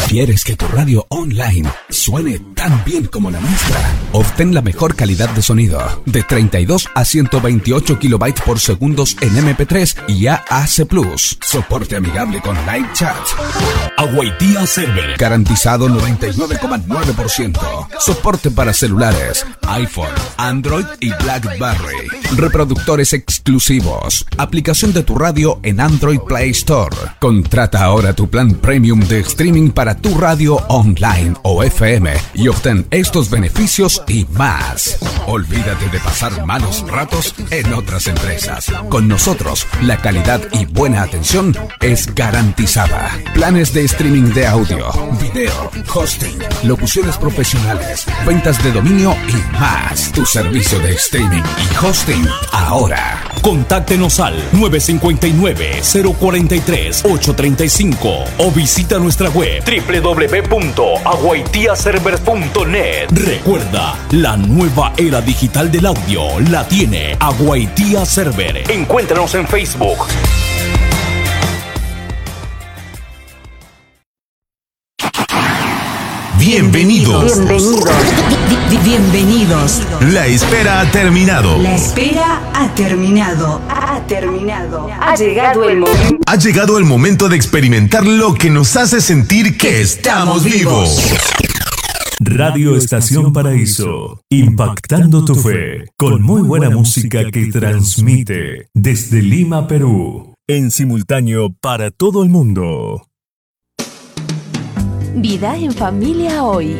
¿Quieres que tu radio online suene tan bien como la nuestra? Obtén la mejor calidad de sonido, de 32 a 128 kilobytes por segundos en MP3 y AAC+. Soporte amigable con live chat. Aguaitía Server. Garantizado 99,9%. Soporte para celulares, iPhone, Android y BlackBerry. Reproductores exclusivos. Aplicación de tu radio en Android Play Store. Contrata ahora tu plan premium de streaming para tu radio online o FM y obtén estos beneficios y más. Olvídate de pasar malos ratos en otras empresas. Con nosotros, la calidad y buena atención es garantizada. Planes de streaming de audio, video, hosting, locuciones profesionales, ventas de dominio y más. Tu servicio de streaming y hosting ahora. Contáctenos al 959-043-835 o visita nuestra web www.aguaitiaserver.net. Recuerda, la nueva era digital del audio la tiene Aguaitía Server. Encuéntranos en Facebook. Bienvenidos. Bienvenidos. La espera ha terminado. La espera ha terminado. Ha llegado el momento. Ha llegado el momento de experimentar lo que nos hace sentir que estamos vivos. Radio Estación Paraíso, impactando tu fe, con muy buena música que transmite desde Lima, Perú, en simultáneo para todo el mundo. Vida en familia hoy.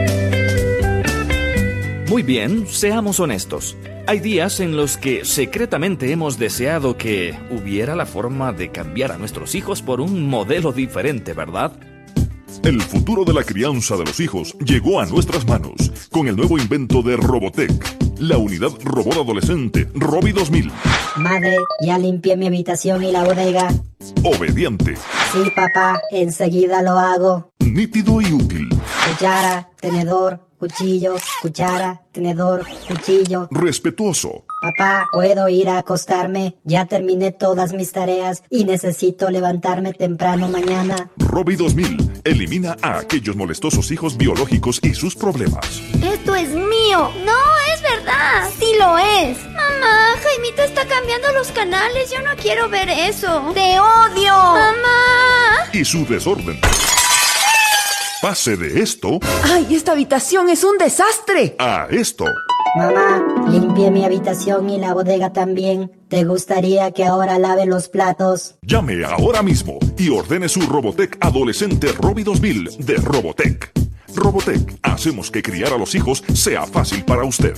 Muy bien, seamos honestos. Hay días en los que secretamente hemos deseado que hubiera la forma de cambiar a nuestros hijos por un modelo diferente, ¿verdad? El futuro de la crianza de los hijos llegó a nuestras manos con el nuevo invento de Robotech, la unidad robot adolescente Robi 2000. Madre, ya limpié mi habitación y la bodega. Obediente. Sí, papá, enseguida lo hago. Nítido y útil. Cuchara, tenedor, cuchillo, cuchara, tenedor, cuchillo. Respetuoso. Papá, ¿puedo ir a acostarme? Ya terminé todas mis tareas y necesito levantarme temprano mañana. Robi 2000 elimina a aquellos molestosos hijos biológicos y sus problemas. ¡Esto es mío! ¡No, es verdad! ¡Sí lo es! Mamá, Jaimito está cambiando los canales. Yo no quiero ver eso. ¡Te odio! ¡Mamá! Y su desorden. Pase de esto... ¡Ay, esta habitación es un desastre! ...a esto. Mamá, limpié mi habitación y la bodega también. ¿Te gustaría que ahora lave los platos? Llame ahora mismo y ordene su Robotech adolescente Robi 2000 de Robotech. Robotech, hacemos que criar a los hijos sea fácil para usted.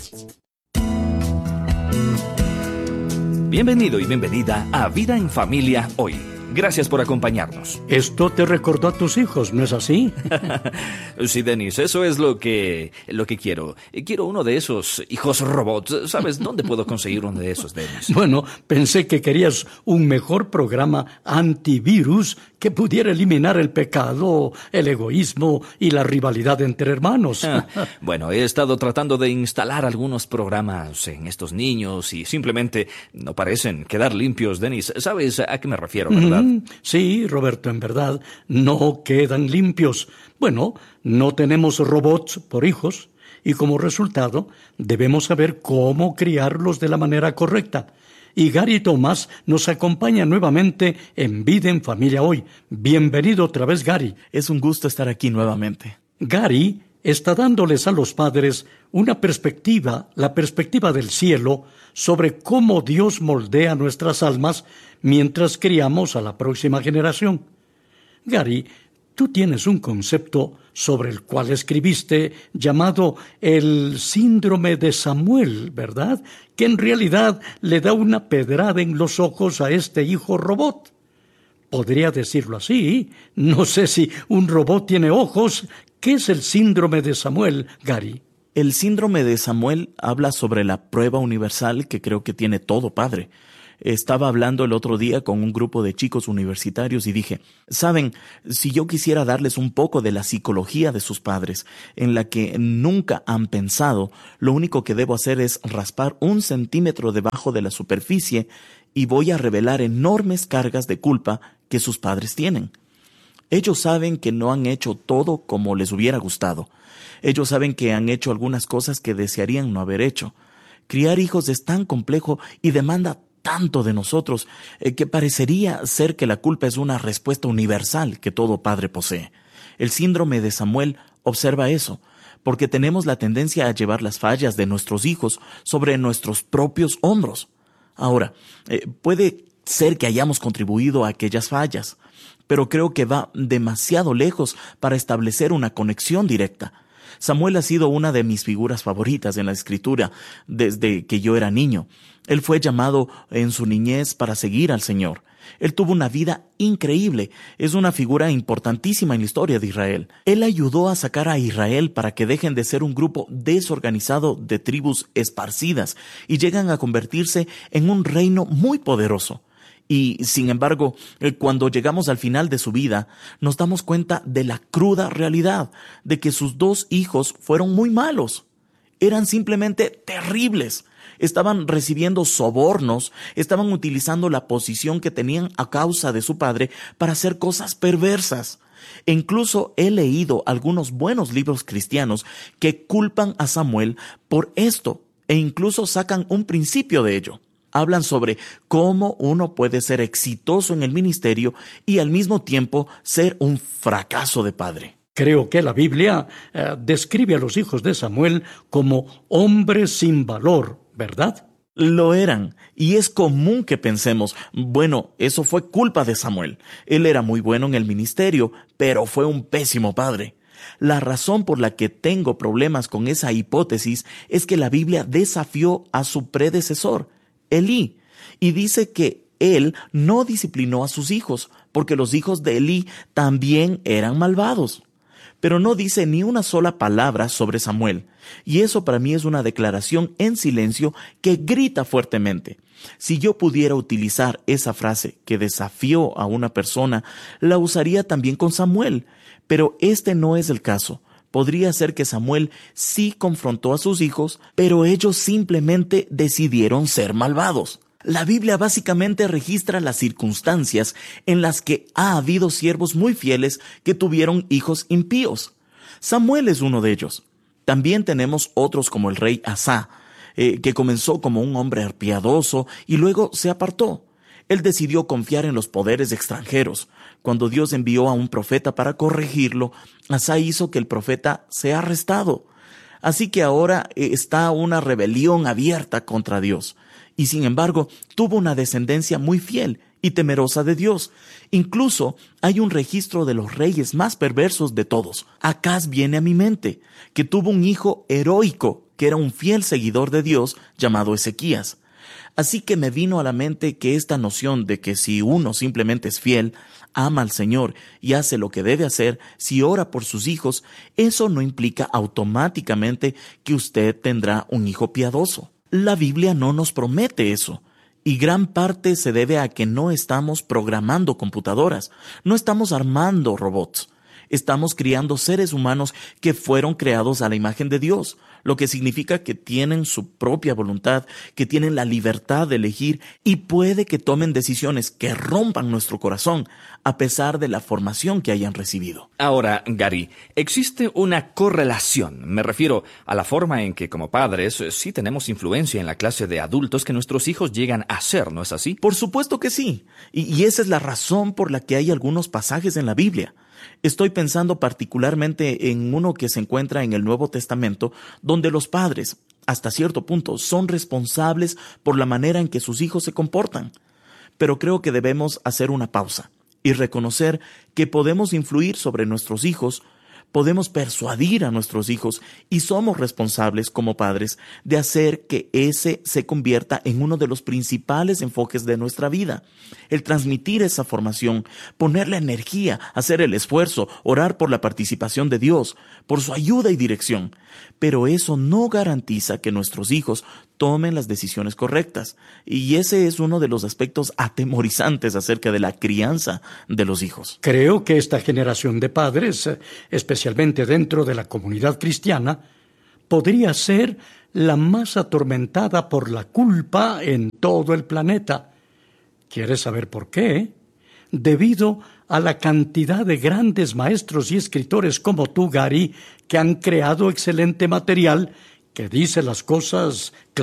Bienvenido y bienvenida a Vida en Familia hoy. Gracias por acompañarnos. Esto te recordó a tus hijos, ¿no es así? Sí, Denis, eso es lo que quiero. Quiero uno de esos hijos robots. ¿Sabes dónde puedo conseguir uno de esos, Denis? Bueno, pensé que querías un mejor programa antivirus que pudiera eliminar el pecado, el egoísmo y la rivalidad entre hermanos. Bueno, he estado tratando de instalar algunos programas en estos niños y simplemente no parecen quedar limpios, Denis. ¿Sabes a qué me refiero, verdad? Sí, Roberto, en verdad, no quedan limpios. Bueno, no tenemos robots por hijos y como resultado debemos saber cómo criarlos de la manera correcta. Y Gary Thomas nos acompaña nuevamente en Vida en Familia hoy. Bienvenido otra vez, Gary. Es un gusto estar aquí nuevamente. Gary está dándoles a los padres una perspectiva, la perspectiva del cielo, sobre cómo Dios moldea nuestras almas mientras criamos a la próxima generación. Gary, tú tienes un concepto sobre el cual escribiste llamado el síndrome de Samuel, ¿verdad? Que en realidad le da una pedrada en los ojos a este hijo robot. Podría decirlo así. No sé si un robot tiene ojos. ¿Qué es el síndrome de Samuel, Gary? El síndrome de Samuel habla sobre la prueba universal que creo que tiene todo padre. Estaba hablando el otro día con un grupo de chicos universitarios y dije, ¿saben? Si yo quisiera darles un poco de la psicología de sus padres, en la que nunca han pensado, lo único que debo hacer es raspar 1 centímetro debajo de la superficie y voy a revelar enormes cargas de culpa que sus padres tienen. Ellos saben que no han hecho todo como les hubiera gustado. Ellos saben que han hecho algunas cosas que desearían no haber hecho. Criar hijos es tan complejo y demanda tanto de nosotros que parecería ser que la culpa es una respuesta universal que todo padre posee. El síndrome de Samuel observa eso, porque tenemos la tendencia a llevar las fallas de nuestros hijos sobre nuestros propios hombros. Ahora, puede ser que hayamos contribuido a aquellas fallas, pero creo que va demasiado lejos para establecer una conexión directa. Samuel ha sido una de mis figuras favoritas en la Escritura desde que yo era niño. Él fue llamado en su niñez para seguir al Señor. Él tuvo una vida increíble. Es una figura importantísima en la historia de Israel. Él ayudó a sacar a Israel para que dejen de ser un grupo desorganizado de tribus esparcidas y llegan a convertirse en un reino muy poderoso. Y, sin embargo, cuando llegamos al final de su vida, nos damos cuenta de la cruda realidad de que sus 2 hijos fueron muy malos. Eran simplemente terribles. Estaban recibiendo sobornos, estaban utilizando la posición que tenían a causa de su padre para hacer cosas perversas. E incluso he leído algunos buenos libros cristianos que culpan a Samuel por esto e incluso sacan un principio de ello. Hablan sobre cómo uno puede ser exitoso en el ministerio y al mismo tiempo ser un fracaso de padre. Creo que la Biblia describe a los hijos de Samuel como hombres sin valor, ¿verdad? Lo eran, y es común que pensemos, bueno, eso fue culpa de Samuel. Él era muy bueno en el ministerio, pero fue un pésimo padre. La razón por la que tengo problemas con esa hipótesis es que la Biblia desafió a su predecesor, Elí, y dice que él no disciplinó a sus hijos, porque los hijos de Elí también eran malvados. Pero no dice ni una sola palabra sobre Samuel, y eso para mí es una declaración en silencio que grita fuertemente. Si yo pudiera utilizar esa frase que desafió a una persona, la usaría también con Samuel, pero este no es el caso. Podría ser que Samuel sí confrontó a sus hijos, pero ellos simplemente decidieron ser malvados. La Biblia básicamente registra las circunstancias en las que ha habido siervos muy fieles que tuvieron hijos impíos. Samuel es uno de ellos. También tenemos otros como el rey Asa, que comenzó como un hombre piadoso y luego se apartó. Él decidió confiar en los poderes extranjeros. Cuando Dios envió a un profeta para corregirlo, Asa hizo que el profeta sea arrestado. Así que ahora está una rebelión abierta contra Dios. Y sin embargo, tuvo una descendencia muy fiel y temerosa de Dios. Incluso hay un registro de los reyes más perversos de todos. Acaz viene a mi mente, que tuvo un hijo heroico, que era un fiel seguidor de Dios, llamado Ezequías. Así que me vino a la mente que esta noción de que si uno simplemente es fiel, ama al Señor y hace lo que debe hacer, si ora por sus hijos, eso no implica automáticamente que usted tendrá un hijo piadoso. La Biblia no nos promete eso, y gran parte se debe a que no estamos programando computadoras, no estamos armando robots. Estamos criando seres humanos que fueron creados a la imagen de Dios, lo que significa que tienen su propia voluntad, que tienen la libertad de elegir y puede que tomen decisiones que rompan nuestro corazón a pesar de la formación que hayan recibido. Ahora, Gary, existe una correlación. Me refiero a la forma en que como padres sí tenemos influencia en la clase de adultos que nuestros hijos llegan a ser, ¿no es así? Por supuesto que sí, y esa es la razón por la que hay algunos pasajes en la Biblia. Estoy pensando particularmente en uno que se encuentra en el Nuevo Testamento, donde los padres, hasta cierto punto, son responsables por la manera en que sus hijos se comportan. Pero creo que debemos hacer una pausa y reconocer que podemos influir sobre nuestros hijos, podemos persuadir a nuestros hijos y somos responsables como padres de hacer que ese se convierta en uno de los principales enfoques de nuestra vida. El transmitir esa formación, poner la energía, hacer el esfuerzo, orar por la participación de Dios, por su ayuda y dirección. Pero eso no garantiza que nuestros hijos tomen las decisiones correctas. Y ese es uno de los aspectos atemorizantes acerca de la crianza de los hijos. Creo que esta generación de padres, especialmente dentro de la comunidad cristiana, podría ser la más atormentada por la culpa en todo el planeta. ¿Quieres saber por qué? Debido a la cantidad de grandes maestros y escritores como tú, Gary, que han creado excelente material que dice las cosas